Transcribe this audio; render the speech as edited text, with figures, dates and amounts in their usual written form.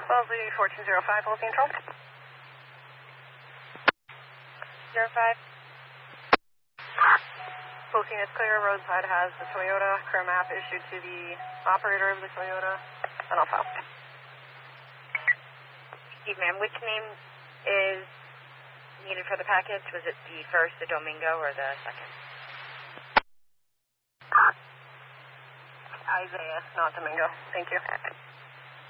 Wellesley 1405, Wellesley Control. 05. Posting is clear. Roadside has the Toyota. Clear map issued to the operator of the Toyota. And I'll file. Steve, ma'am, which name is needed for the package? Was it the first, the Domingo, or the second? Isaiah, not Domingo. Thank you.